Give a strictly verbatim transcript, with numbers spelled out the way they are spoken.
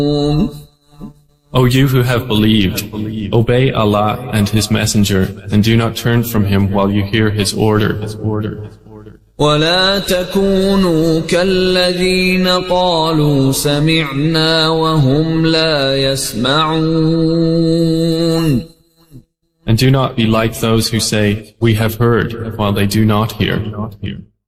O you who have believed, obey Allah and His Messenger, and do not turn from Him while you hear His order. ولا تكونوا كالذين قالوا سمعنا وهم لا يسمعون. And do not be like those who say, we have heard, while they do not hear.